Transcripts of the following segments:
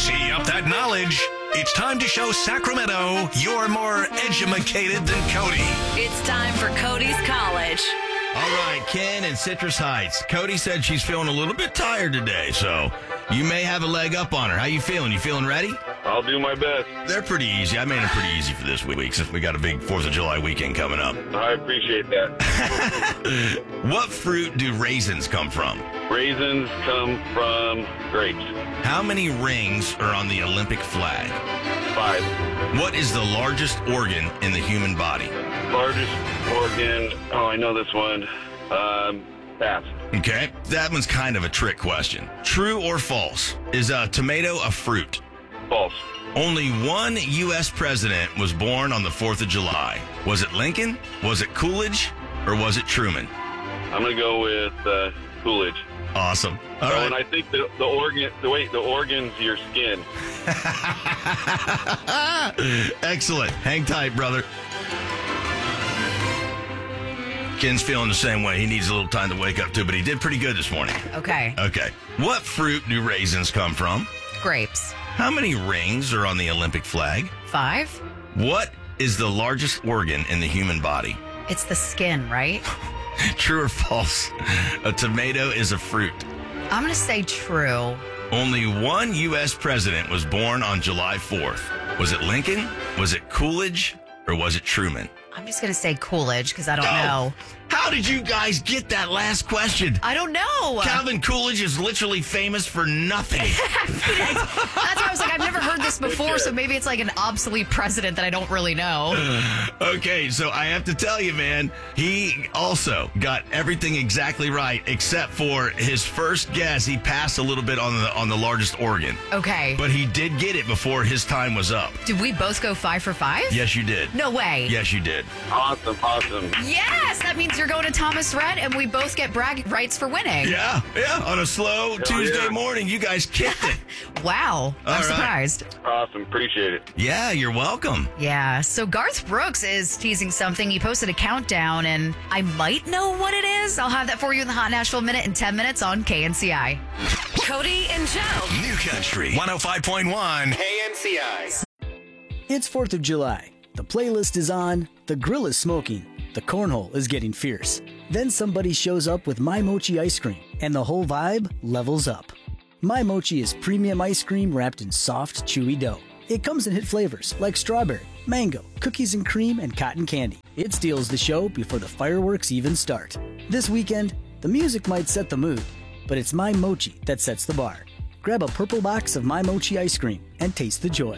Posse up that knowledge. It's time to show Sacramento you're more edumacated than Cody. It's time for Cody's College. All right, Ken in Citrus Heights. Cody said she's feeling a little bit tired today, so you may have a leg up on her. How you feeling? You feeling ready? I'll do my best. They're pretty easy. I made them pretty easy for this week since we got a big 4th of July weekend coming up. I appreciate that. What fruit do raisins come from? Raisins come from grapes. How many rings are on the Olympic flag? 5. What is the largest organ in the human body? Largest organ. Oh, I know this one. Pass. Okay, that one's kind of a trick question. True or false? Is a tomato a fruit? False. Only one U.S. president was born on the 4th of July. Was it Lincoln? Was it Coolidge? Or was it Truman? I'm going to go with Coolidge. Awesome. All right. And I think the organ's your skin. Excellent. Hang tight, brother. Ken's feeling the same way. He needs a little time to wake up to, but he did pretty good this morning. Okay. What fruit do raisins come from? Grapes. How many rings are on the Olympic flag? 5. What is the largest organ in the human body? It's the skin, right? True or false? A tomato is a fruit. I'm going to say true. Only one U.S. president was born on July 4th. Was it Lincoln? Was it Coolidge? Or was it Truman? I'm just going to say Coolidge because I don't know. How did you guys get that last question? I don't know. Calvin Coolidge is literally famous for nothing. That's why I was like, I've never heard this before, so maybe it's like an obsolete president that I don't really know. Okay, so I have to tell you, man, he also got everything exactly right except for his first guess. He passed a little bit on the largest organ. Okay. But he did get it before his time was up. Did we both go 5 for 5? Yes, you did. No way. Yes, you did. Awesome. Yes, that means you're going to Thomas Rhett, and we both get brag rights for winning. Yeah. On a slow Tuesday morning, you guys kicked it. Wow. I'm surprised. Awesome. Appreciate it. Yeah, you're welcome. Yeah. So Garth Brooks is teasing something. He posted a countdown, and I might know what it is. I'll have that for you in the Hot Nashville Minute in 10 minutes on KNCI. Cody and Joe. New Country 105.1 KNCI. It's 4th of July. The playlist is on, the grill is smoking, the cornhole is getting fierce. Then somebody shows up with My Mochi ice cream, and the whole vibe levels up. My Mochi is premium ice cream wrapped in soft, chewy dough. It comes in hit flavors like strawberry, mango, cookies and cream, and cotton candy. It steals the show before the fireworks even start. This weekend, the music might set the mood, but it's My Mochi that sets the bar. Grab a purple box of My Mochi ice cream and taste the joy.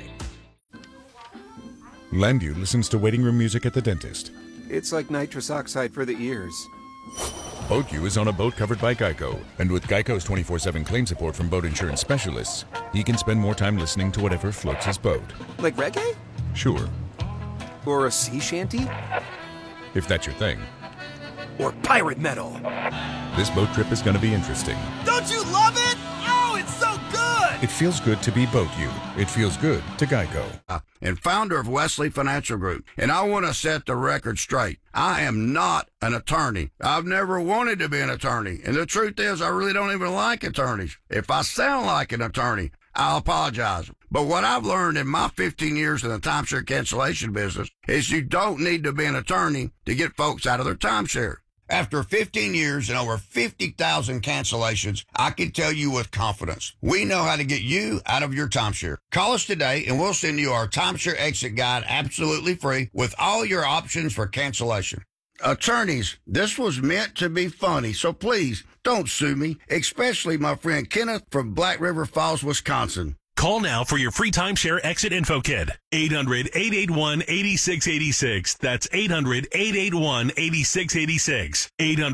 Landview listens to waiting room music at the dentist. It's like nitrous oxide for the ears. BoatU is on a boat covered by Geico, and with Geico's 24/7 claim support from boat insurance specialists, he can spend more time listening to whatever floats his boat. Like reggae? Sure, Or a sea shanty? if that's your thing. Or pirate metal? This boat trip is going to be interesting. Don't you love it? Oh, it's so good! It feels good to be BoatU. It feels good to Geico. And founder of Wesley Financial Group. And I want to set the record straight. I am not an attorney. I've never wanted to be an attorney. And the truth is, I really don't even like attorneys. If I sound like an attorney, I'll apologize. But what I've learned in my 15 years in the timeshare cancellation business is you don't need to be an attorney to get folks out of their timeshare. After 15 years and over 50,000 cancellations, I can tell you with confidence, we know how to get you out of your timeshare. Call us today and we'll send you our timeshare exit guide absolutely free with all your options for cancellation. Attorneys, this was meant to be funny, so please don't sue me, especially my friend Kenneth from Black River Falls, Wisconsin. Call now for your free timeshare exit info kit. 800-881-8686. That's 800-881-8686.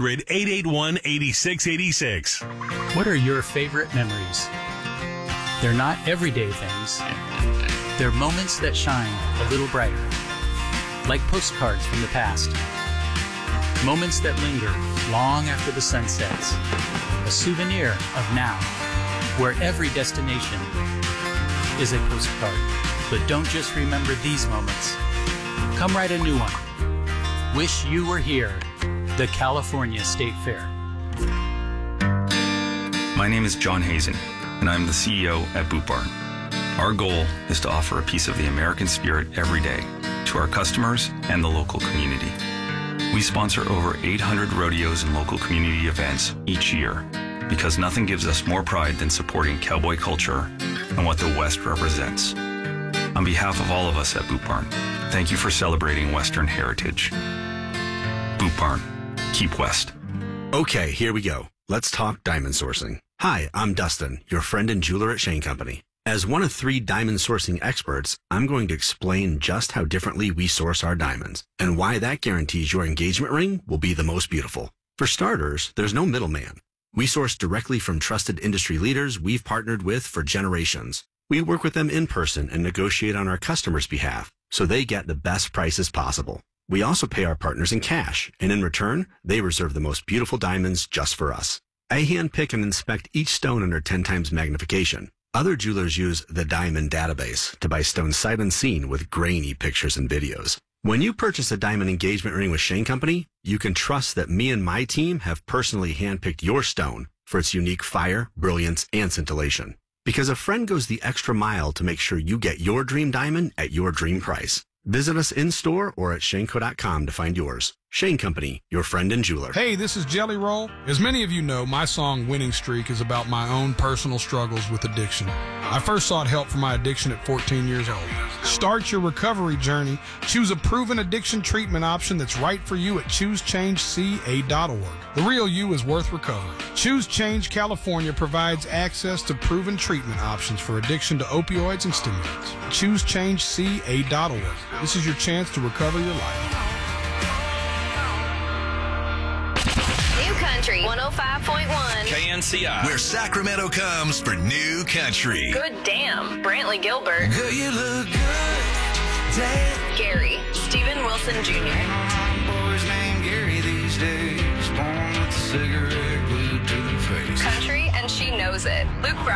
800-881-8686. What are your favorite memories? They're not everyday things. They're moments that shine a little brighter. Like postcards from the past. Moments that linger long after the sun sets. A souvenir of now, where every destination is a postcard. But don't just remember these moments. Come write a new one. Wish you were here. The California State Fair. My name is John Hazen, and I'm the CEO at Boot Barn. Our goal is to offer a piece of the American spirit every day to our customers and the local community. We sponsor over 800 rodeos and local community events each year because nothing gives us more pride than supporting cowboy culture and what the West represents. On behalf of all of us at Boot Barn, thank you for celebrating Western heritage. Boot Barn, keep West. Okay, here we go. Let's talk diamond sourcing. Hi, I'm Dustin, your friend and jeweler at Shane Company. As one of 3 diamond sourcing experts, I'm going to explain just how differently we source our diamonds and why that guarantees your engagement ring will be the most beautiful. For starters, there's no middleman. We source directly from trusted industry leaders we've partnered with for generations. We work with them in person and negotiate on our customers' behalf so they get the best prices possible. We also pay our partners in cash, and in return, they reserve the most beautiful diamonds just for us. I handpick and inspect each stone under 10 times magnification. Other jewelers use the Diamond Database to buy stones sight unseen with grainy pictures and videos. When you purchase a diamond engagement ring with Shane Company, you can trust that me and my team have personally handpicked your stone for its unique fire, brilliance, and scintillation. Because a friend goes the extra mile to make sure you get your dream diamond at your dream price. Visit us in-store or at shaneco.com to find yours. Shane Company, your friend and jeweler. Hey, this is Jelly Roll. As many of you know, my song Winning Streak is about my own personal struggles with addiction. I first sought help for my addiction at 14 years old. Start your recovery journey. Choose a proven addiction treatment option that's right for you at ChooseChangeCA.org. The real you is worth recovery. Choose Change California provides access to proven treatment options for addiction to opioids and stimulants. ChooseChangeCA.org. This is your chance to recover your life. New Country 105.1 KNCI, where Sacramento comes for new country. Good damn, Brantley Gilbert. Girl, you look good. Damn. Gary, Stephen Wilson Jr. Boys named Gary these days, born with a cigarette glued to their face. Country, and she knows it. Luke